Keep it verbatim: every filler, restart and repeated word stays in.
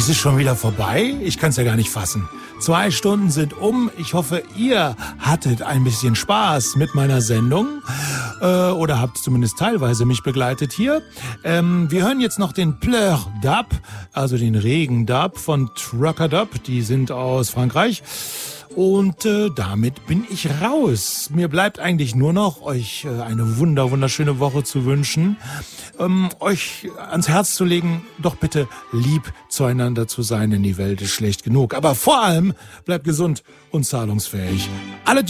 Ist es schon wieder vorbei? Ich kann es ja gar nicht fassen. Zwei Stunden sind um. Ich hoffe, ihr hattet ein bisschen Spaß mit meiner Sendung. Äh, oder habt zumindest teilweise mich begleitet hier. Ähm, wir hören jetzt noch den Pleur Dub, also den Regen-Dub von Trucker Dub. Die sind aus Frankreich. Und äh, damit bin ich raus. Mir bleibt eigentlich nur noch, euch äh, eine wunder, wunderschöne Woche zu wünschen. Ähm, euch ans Herz zu legen, doch bitte lieb zueinander zu sein, denn die Welt ist schlecht genug. Aber vor allem bleibt gesund und zahlungsfähig. Alle